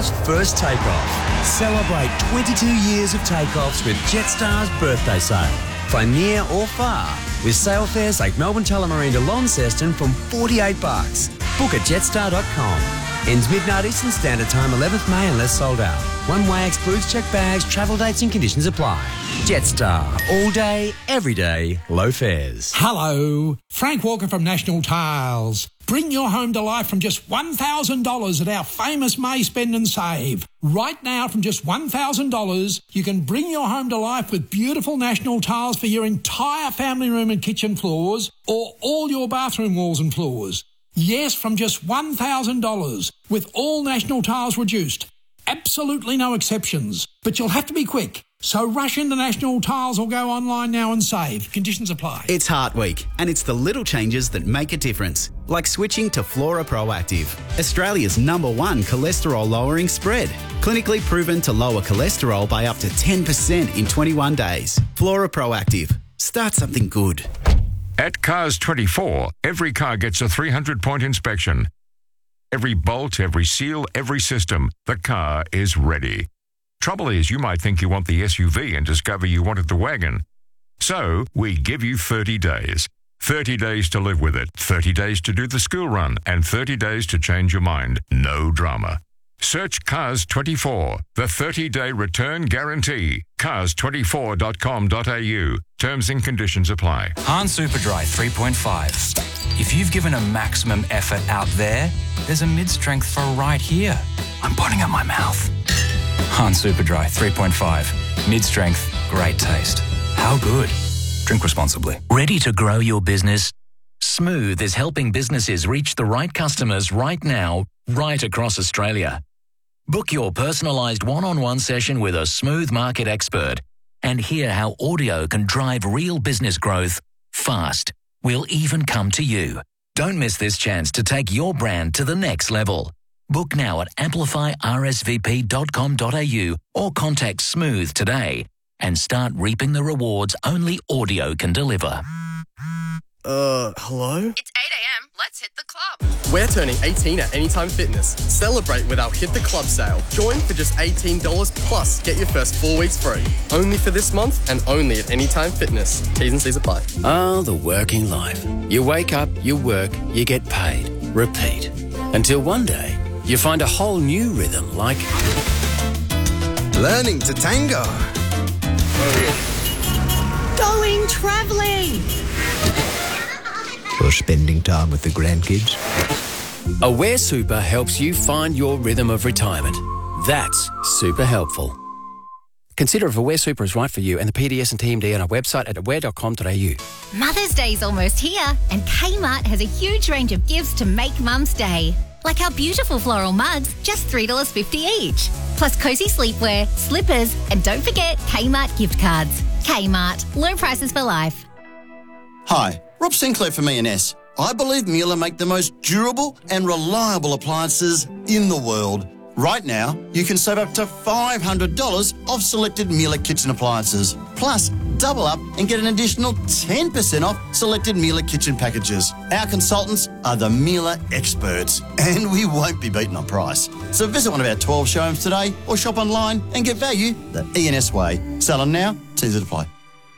Jetstar's first takeoff. Celebrate 22 years of takeoffs with Jetstar's birthday sale. Fly near or far with sale fares like Melbourne Tullamarine to Launceston from $48. Book at jetstar.com. Ends midnight Eastern Standard Time, 11th May unless sold out. One way excludes checked bags, travel dates and conditions apply. Jetstar. All day, every day, low fares. Hello, Frank Walker from National Tiles. Bring your home to life from just $1,000 at our famous May Spend and Save. Right now, from just $1,000, you can bring your home to life with beautiful National Tiles for your entire family room and kitchen floors or all your bathroom walls and floors. Yes, from just $1,000 with all National Tiles reduced. Absolutely no exceptions. But you'll have to be quick. So rush into National Tiles or go online now and save. Conditions apply. It's Heart Week, and it's the little changes that make a difference, like switching to Flora Proactive, Australia's #1 cholesterol-lowering spread. Clinically proven to lower cholesterol by up to 10% in 21 days. Flora Proactive. Start something good. At Cars 24, every car gets a 300-point inspection. Every bolt, every seal, every system, the car is ready. Trouble is, you might think you want the SUV and discover you wanted the wagon. So, we give you 30 days. 30 days to live with it, 30 days to do the school run, and 30 days to change your mind. No drama. Search Cars 24, the 30-day return guarantee. Cars24.com.au. Terms and conditions apply. Han Superdry 3.5. If you've given a maximum effort out there's a mid-strength for right here. I'm putting up my mouth. Han Superdry 3.5. Mid-strength, great taste. How good? Drink responsibly. Ready to grow your business? Smooth is helping businesses reach the right customers right now, right across Australia. Book your personalised one-on-one session with a Smooth market expert and hear how audio can drive real business growth fast. We'll even come to you. Don't miss this chance to take your brand to the next level. Book now at amplifyrsvp.com.au or contact Smooth today and start reaping the rewards only audio can deliver. Hello? It's 8 a.m. Let's hit the club. We're turning 18 at Anytime Fitness. Celebrate with our Hit the Club sale. Join for just $18 plus get your first 4 weeks free. Only for this month and only at Anytime Fitness. T's and C's apply. The working life. You wake up, you work, you get paid. Repeat. Until one day, you find a whole new rhythm like... learning to tango. Going travelling. Or spending time with the grandkids. Aware Super helps you find your rhythm of retirement. That's super helpful. Consider if Aware Super is right for you and the PDS and TMD on our website at aware.com.au. Mother's Day's almost here and Kmart has a huge range of gifts to make Mum's Day. Like our beautiful floral mugs, just $3.50 each. Plus cosy sleepwear, slippers, and don't forget Kmart gift cards. Kmart, low prices for life. Hi, Rob Sinclair from E&S. I believe Miele make the most durable and reliable appliances in the world. Right now, you can save up to $500 off selected Miele kitchen appliances. Plus, double up and get an additional 10% off selected Miele kitchen packages. Our consultants are the Miele experts, and we won't be beaten on price. So visit one of our 12 showrooms today or shop online and get value the E&S way. Selling now, T's and apply.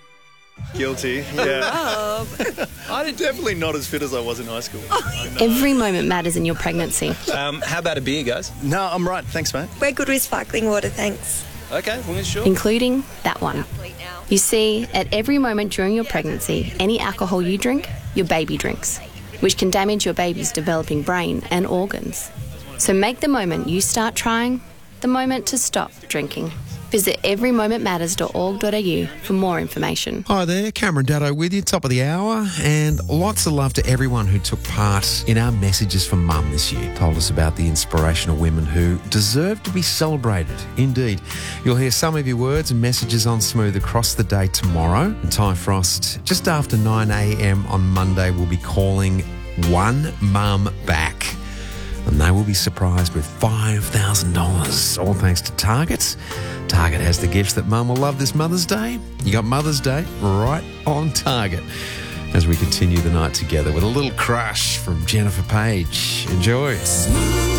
Guilty, yeah. I'm definitely not as fit as I was in high school. Every moment matters in your pregnancy. How about a beer, guys? No, I'm right. Thanks, mate. We're good with sparkling water, thanks. Okay, well, sure. Including that one. You see, at every moment during your pregnancy, any alcohol you drink, your baby drinks, which can damage your baby's developing brain and organs. So make the moment you start trying the moment to stop drinking. Visit everymomentmatters.org.au for more information. Hi there, Cameron Daddo with you, top of the hour, and lots of love to everyone who took part in our Messages for Mum this year. Told us about the inspirational women who deserve to be celebrated. Indeed. You'll hear some of your words and messages on Smooth across the day tomorrow. And Ty Frost, just after 9 a.m. on Monday, will be calling One Mum Back. And they will be surprised with $5,000, all thanks to Target. Target has the gifts that Mum will love this Mother's Day. You got Mother's Day right on Target. As we continue the night together with a little crush from Jennifer Page. Enjoy.